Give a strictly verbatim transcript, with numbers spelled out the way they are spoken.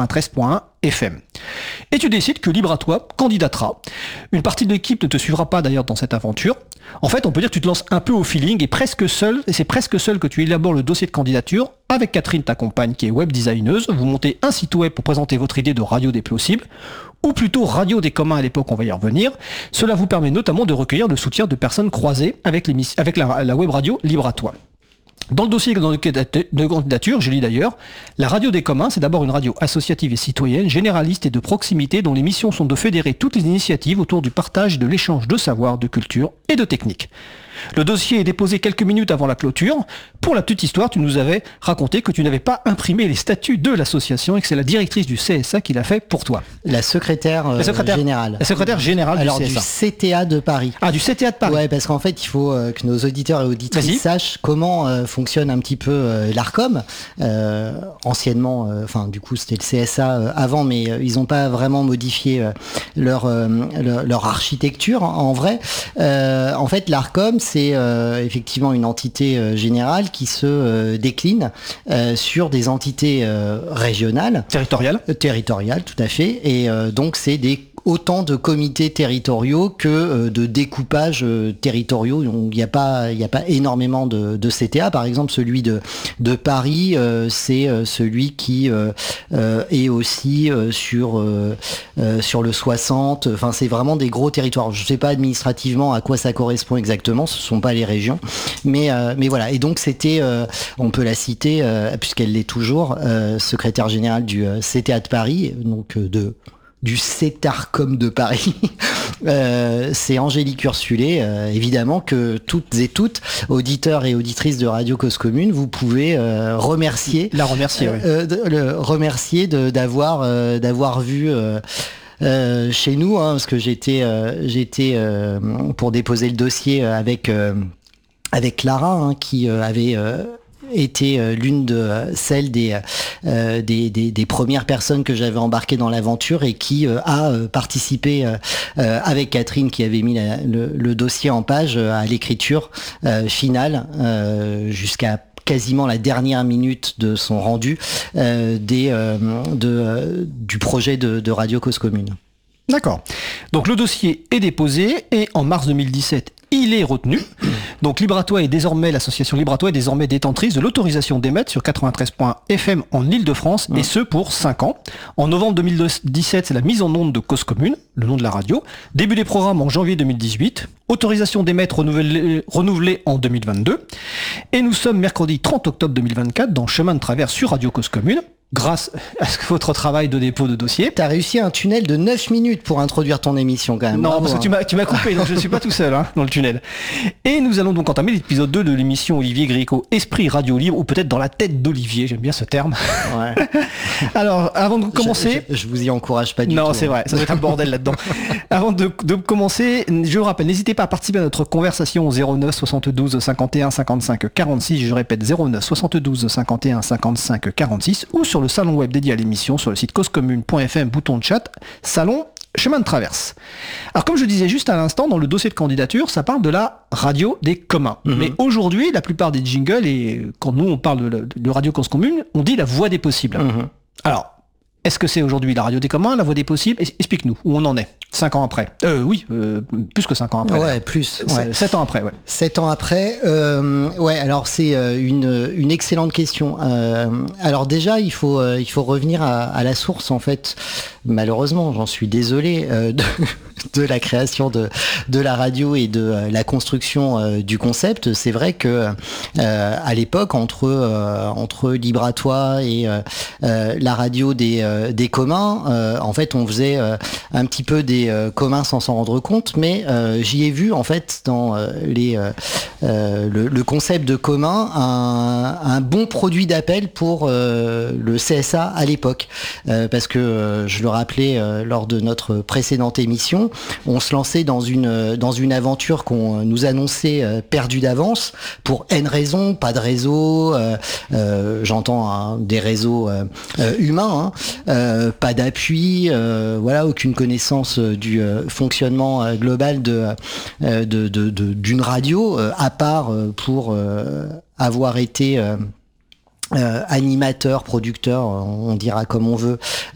treize point un F M. Et tu décides que Libre à toi candidatera. Une partie de l'équipe ne te suivra pas d'ailleurs dans cette aventure. En fait, on peut dire que tu te lances un peu au feeling et presque seul, et c'est presque seul que tu élabores le dossier de candidature avec Catherine, ta compagne, qui est web designeuse. Vous montez un site web pour présenter votre idée de radio des plausibles, ou plutôt radio des communs à l'époque, on va y revenir. Cela vous permet notamment de recueillir le soutien de personnes croisées avec, avec la, la web radio Libre à toi. Dans le dossier de candidature, je lis d'ailleurs, la radio des communs, c'est d'abord une radio associative et citoyenne, généraliste et de proximité, dont les missions sont de fédérer toutes les initiatives autour du partage et de l'échange de savoir, de culture et de techniques. Le dossier est déposé quelques minutes avant la clôture. Pour la petite histoire, tu nous avais raconté que tu n'avais pas imprimé les statuts de l'association et que c'est la directrice du C S A qui l'a fait pour toi. La secrétaire, euh, la secrétaire générale. La secrétaire générale Alors, du C S A. du C T A de Paris. Ah, du C T A de Paris. Ouais, parce qu'en fait, il faut euh, que nos auditeurs et auditrices Vas-y. sachent comment euh, fonctionne un petit peu euh, l'ARCOM. Euh, anciennement, enfin, euh, du coup, c'était le C S A euh, avant, mais euh, ils n'ont pas vraiment modifié euh, leur, euh, leur, leur architecture en vrai. Euh, en fait, l'ARCOM, c'est euh, effectivement une entité euh, générale qui se euh, décline euh, sur des entités euh, régionales. Territoriales. Euh, territoriales, tout à fait. Et euh, donc, c'est des autant de comités territoriaux que euh, de découpages euh, territoriaux. Il n'y a pas, il n'y a pas énormément de, de C T A. Par exemple, celui de, de Paris, euh, c'est euh, celui qui euh, euh, est aussi euh, sur, euh, euh, sur le soixante. Enfin, c'est vraiment des gros territoires. Je ne sais pas administrativement à quoi ça correspond exactement. Ce ne sont pas les régions. Mais, euh, mais voilà. Et donc, c'était, euh, on peut la citer, euh, puisqu'elle l'est toujours, euh, secrétaire générale du euh, C T A de Paris, donc euh, de... du CETARCOM de Paris, euh, c'est Angélique Ursulé. Euh, évidemment que toutes et toutes, auditeurs et auditrices de Radio Cause Commune, vous pouvez euh, remercier, la remercier, euh, oui. euh, de, le, remercier de, d'avoir, euh, d'avoir vu. Euh, Euh, chez nous, hein, parce que j'étais, euh, j'étais euh, pour déposer le dossier avec euh, avec Clara, hein, qui euh, avait euh, était euh, l'une de euh, celles des, euh, des, des des premières personnes que j'avais embarquées dans l'aventure et qui euh, a euh, participé euh, euh, avec Catherine, qui avait mis la, le, le dossier en page, euh, à l'écriture euh, finale euh, jusqu'à quasiment la dernière minute de son rendu euh, des, euh, de, euh, du projet de, de Radio Cause Commune. D'accord. Donc le dossier est déposé et en mars deux mille dix-sept, il est retenu. Donc Libre à toi est désormais, l'association Libre à toi est désormais détentrice de l'autorisation d'émettre sur quatre-vingt-treize point F M en Île-de-France, mmh. et ce pour cinq ans. En novembre deux mille dix-sept, c'est la mise en onde de Cause Commune, le nom de la radio. Début des programmes en janvier deux mille dix-huit. Autorisation d'émettre renouvelée, renouvelée en deux mille vingt-deux. Et nous sommes mercredi trente octobre deux mille vingt-quatre dans Chemin de Traverse sur Radio Cause Commune. Grâce à votre travail de dépôt de dossier. T'as réussi un tunnel de neuf minutes pour introduire ton émission quand même. Non, Bravo, parce hein. que tu m'as, tu m'as coupé, donc je ne suis pas tout seul hein, dans le tunnel. Et nous allons donc entamer l'épisode deux de l'émission Olivier Gréco, Esprit Radio Libre, ou peut-être dans la tête d'Olivier, j'aime bien ce terme. Ouais. Alors, avant de commencer... Je, je, je vous y encourage pas du non, tout. Non, c'est hein. vrai, ça doit être un bordel là-dedans. Avant de, de commencer, je vous rappelle, n'hésitez pas à participer à notre conversation au zéro neuf soixante-douze cinquante et un cinquante-cinq quarante-six, je répète zéro neuf soixante-douze cinquante et un cinquante-cinq quarante-six, ou sur le salon web dédié à l'émission sur le site causecommune point f m, bouton de chat, salon Chemin de Traverse. Alors comme je disais juste à l'instant, dans le dossier de candidature, ça parle de la radio des communs. Mmh. Mais aujourd'hui, la plupart des jingles, et quand nous on parle de, de Radio Cause Commune, on dit la voix des possibles. Mmh. Alors, est-ce que c'est aujourd'hui la radio des communs, la voix des possibles ? Explique-nous, où on en est, cinq ans après. Euh, oui, euh, plus que cinq ans après. Ouais, plus. Ouais. sept ans après, ouais. sept ans après, euh, ouais, alors c'est une, une excellente question. Euh, alors déjà, il faut, euh, il faut revenir à, à la source, en fait. Malheureusement, j'en suis désolé, euh, de, de la création de, de la radio et de euh, la construction euh, du concept. C'est vrai que euh, à l'époque, entre, euh, entre Libre à toi et euh, euh, la radio des, euh, des communs, euh, en fait, on faisait euh, un petit peu des euh, communs sans s'en rendre compte, mais euh, j'y ai vu, en fait, dans euh, les, euh, euh, le, le concept de commun, un, un bon produit d'appel pour euh, le C S A à l'époque. Euh, parce que, euh, je le rappelais euh, lors de notre précédente émission, on se lançait dans une, dans une aventure qu'on nous annonçait euh, perdue d'avance pour N raisons, pas de réseau, euh, euh, j'entends hein, des réseaux euh, euh, humains, hein, euh, pas d'appui, euh, voilà, aucune connaissance euh, du euh, fonctionnement euh, global de, euh, de, de, de, d'une radio, euh, à part euh, pour euh, avoir été... Euh, Euh, animateur, producteur, on dira comme on veut,